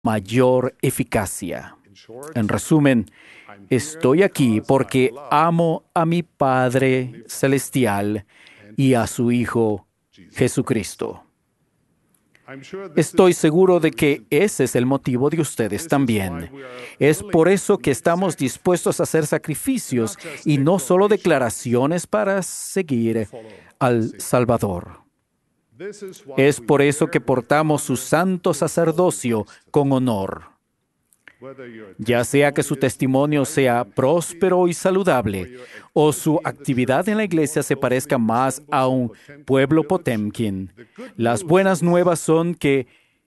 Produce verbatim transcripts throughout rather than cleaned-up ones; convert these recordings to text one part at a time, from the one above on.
mayor eficacia. En resumen, estoy aquí porque amo a mi Padre Celestial y a su Hijo Jesucristo. Estoy seguro de que ese es el motivo de ustedes también. Es por eso que estamos dispuestos a hacer sacrificios y no solo declaraciones para seguir al Salvador. Es por eso que portamos su santo sacerdocio con honor. Ya sea que su testimonio sea próspero y saludable, o su actividad en la iglesia se parezca más a un pueblo Potemkin, las buenas nuevas son que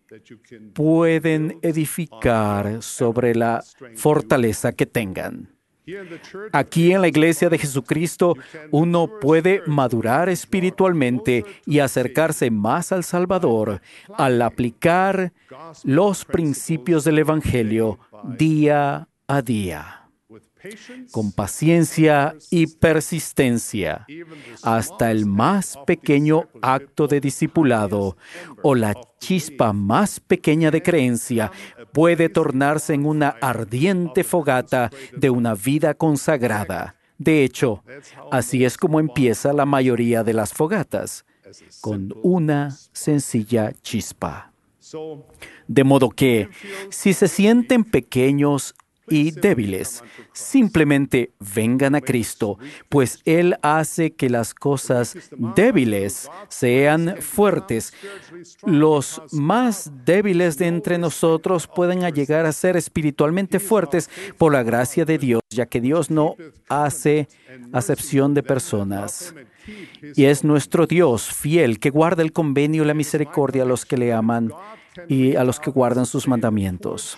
pueden edificar sobre la fortaleza que tengan. Aquí en la Iglesia de Jesucristo, uno puede madurar espiritualmente y acercarse más al Salvador al aplicar los principios del Evangelio día a día, con paciencia y persistencia, hasta el más pequeño acto de discipulado o la chispa más pequeña de creencia puede tornarse en una ardiente fogata de una vida consagrada. De hecho, así es como empieza la mayoría de las fogatas, con una sencilla chispa. De modo que, si se sienten pequeños y débiles, simplemente vengan a Cristo, pues Él hace que las cosas débiles sean fuertes. Los más débiles de entre nosotros pueden llegar a ser espiritualmente fuertes por la gracia de Dios, ya que Dios no hace acepción de personas. Y es nuestro Dios fiel que guarda el convenio y la misericordia a los que le aman y a los que guardan sus mandamientos.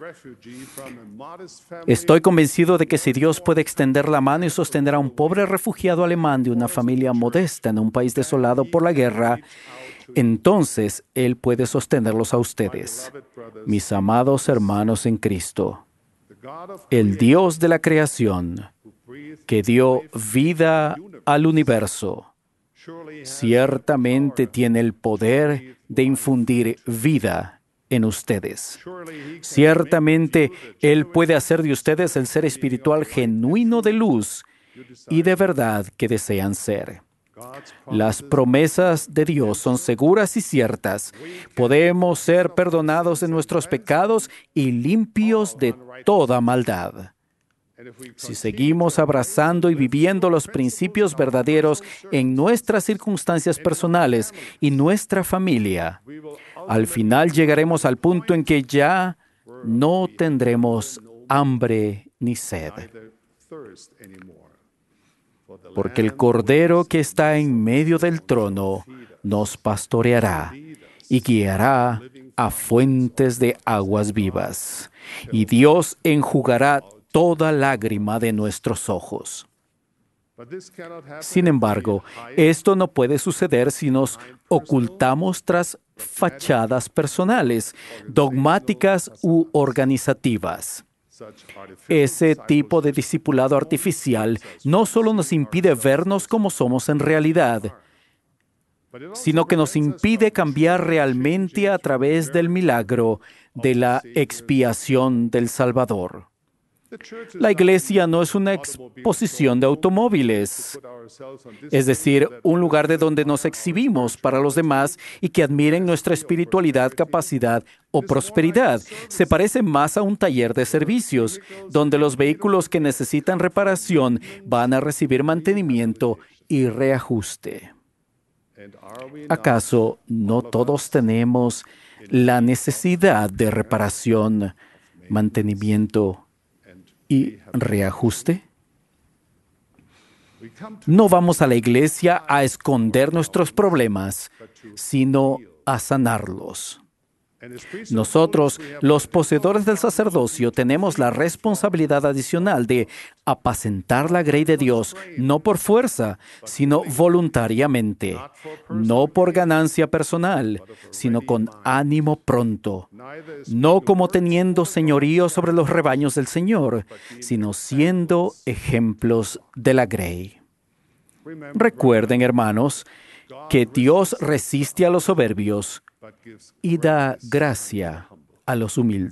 Estoy convencido de que si Dios puede extender la mano y sostener a un pobre refugiado alemán de una familia modesta en un país desolado por la guerra, entonces Él puede sostenerlos a ustedes, mis amados hermanos en Cristo. El Dios de la creación, que dio vida al universo, ciertamente tiene el poder de infundir vida en ustedes. Ciertamente, Él puede hacer de ustedes el ser espiritual genuino de luz y de verdad que desean ser. Las promesas de Dios son seguras y ciertas. Podemos ser perdonados de nuestros pecados y limpios de toda maldad. Si seguimos abrazando y viviendo los principios verdaderos en nuestras circunstancias personales y nuestra familia, al final llegaremos al punto en que ya no tendremos hambre ni sed. Porque el Cordero que está en medio del trono nos pastoreará y guiará a fuentes de aguas vivas, y Dios enjugará toda lágrima de nuestros ojos. Sin embargo, esto no puede suceder si nos ocultamos tras fachadas personales, dogmáticas u organizativas. Ese tipo de discipulado artificial no solo nos impide vernos como somos en realidad, sino que nos impide cambiar realmente a través del milagro de la expiación del Salvador. La iglesia no es una exposición de automóviles, es decir, un lugar de donde nos exhibimos para los demás y que admiren nuestra espiritualidad, capacidad o prosperidad. Se parece más a un taller de servicios, donde los vehículos que necesitan reparación van a recibir mantenimiento y reajuste. ¿Acaso no todos tenemos la necesidad de reparación, mantenimiento y reajuste? No vamos a la iglesia a esconder nuestros problemas, sino a sanarlos. Nosotros, los poseedores del sacerdocio, tenemos la responsabilidad adicional de apacentar la grey de Dios, no por fuerza, sino voluntariamente, no por ganancia personal, sino con ánimo pronto, no como teniendo señorío sobre los rebaños del Señor, sino siendo ejemplos de la grey. Recuerden, hermanos, que Dios resiste a los soberbios y da gracia a los humildes.